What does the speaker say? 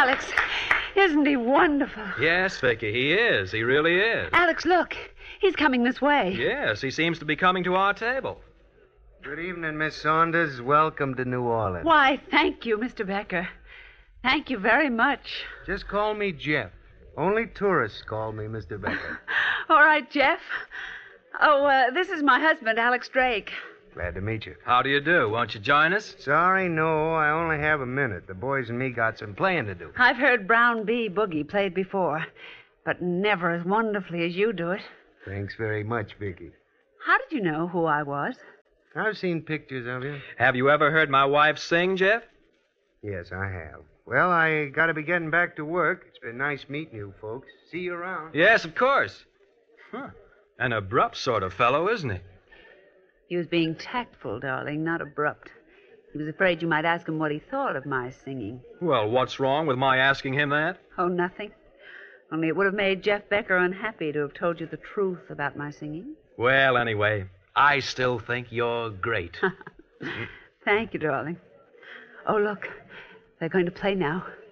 Alex, isn't he wonderful? Yes, Vicky, he is. He really is. Alex, look. He's coming this way. Yes, he seems to be coming to our table. Good evening, Miss Saunders. Welcome to New Orleans. Why, thank you, Mr. Becker. Thank you very much. Just call me Jeff. Only tourists call me Mr. Becker. All right, Jeff. Oh, this is my husband, Alex Drake. Glad to meet you. How do you do? Won't you join us? Sorry, no. I only have a minute. The boys and me got some playing to do. I've heard Brown B. Boogie played before, but never as wonderfully as you do it. Thanks very much, Vicky. How did you know who I was? I've seen pictures of you. Have you ever heard my wife sing, Jeff? Yes, I have. Well, I got to be getting back to work. It's been nice meeting you folks. See you around. Yes, of course. Huh. An abrupt sort of fellow, isn't he? He was being tactful, darling, not abrupt. He was afraid you might ask him what he thought of my singing. Well, what's wrong with my asking him that? Oh, nothing. Only it would have made Jeff Becker unhappy to have told you the truth about my singing. Well, anyway, I still think you're great. Thank you, darling. Oh, look. They're going to play now.